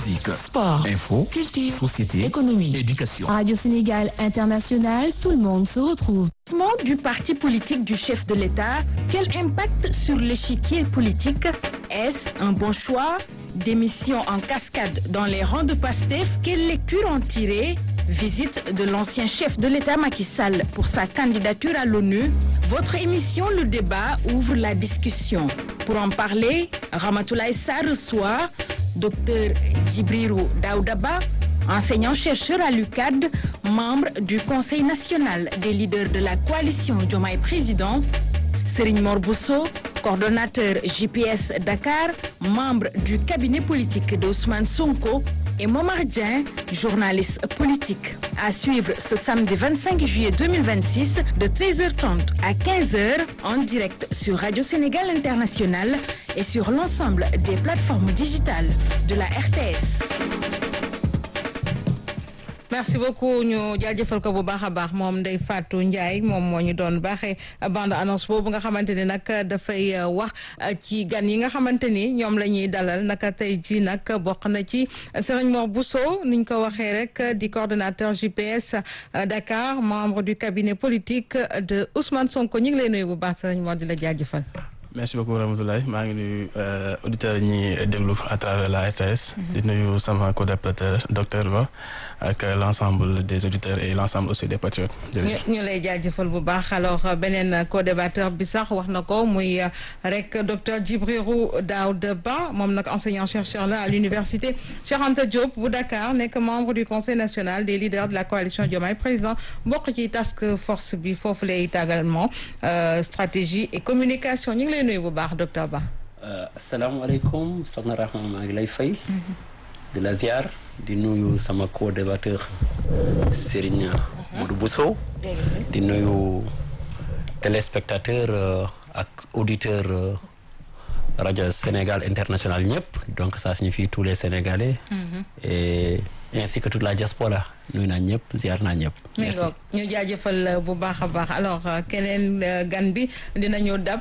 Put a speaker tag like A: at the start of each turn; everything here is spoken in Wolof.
A: musique,
B: sport,
A: info,
B: culture,
A: société,
B: économie,
A: éducation.
C: Radio Sénégal International, tout le monde se retrouve.
D: Du parti politique du chef de l'État, quel impact sur l'échiquier politique? Est-ce un bon choix? Démission en cascade dans les rangs de PASTEF, quelle lecture en tirer? Visite de l'ancien chef de l'État Macky Sall pour sa candidature à l'ONU. Votre émission Le Débat ouvre la discussion. Pour en parler, Ramatoulaye Sarr reçoit Dr Djibril Daoudaba, enseignant-chercheur à l'UCAD, membre du Conseil national des leaders de la coalition Diomaye Président, Serigne Mor Bousso, coordonnateur JPS Dakar, membre du cabinet politique d'Ousmane Sonko, et Momar Dieng, journaliste politique. À suivre ce samedi 25 juillet 2026 de 13h30 à 15h en direct sur Radio Sénégal International et sur l'ensemble des plateformes digitales de la RTS.
E: merci beaucoup ñu jaajëfal ko bu baax a baax moom Ndeye Fatou Ndiaye moom moo ñu doon baaxee bande annonce boobu nga xamante ni nag dafay wax ci gan yi nga xamante ni ñoom la ñuy dalal naka tey ji nag bokk na ci Serigne Mor Bousso niñ ko waxee rek di coordonnateur JPS Dakar membre du cabinet politique de Ousmane Sonko ñu ngi lay nuyu bu baax Serigne Mor di la jaajëfal.
F: merci beaucoup Ramatoulaye maa ngi nuyu auditeurs yi ñuy déglu à travers la RTS. di nuyu sama co-débatteur docteur Ba ak l'ensemble des auditeurs et l'ensemble aussi des patriotes.
E: ñu lay jaajëfal bu baax alors beneen co-débatteur bi sax wax na ko muy rek docteur Djibril Daoudaba moom nag enseignant chercheur la à l'université Cheikh Anta Diop bu Dakar nekk membre du conseil national des leaders de la coalition Diomaye Président bokk ci task force bi foofu lay également stratégie et communication ñu ngi lay nuyu bu baax docteur Ba.
G: asalaamaaleykum soxna Rahma maa ngi lay fay. di la ziar di nuyu sama co-débatteur Serigne Modou Bousso. di nuyu téléspectateur ak auditeur rajo Sénégal International ñëpp donc ça signifie tous les Sénégalais. et ainsi que toute la diaspora nuyu naa ñëpp ziar naa ñëpp.
E: merci ñu jaajëfal bu baax a baax alors keneen gan bi dinañu dab.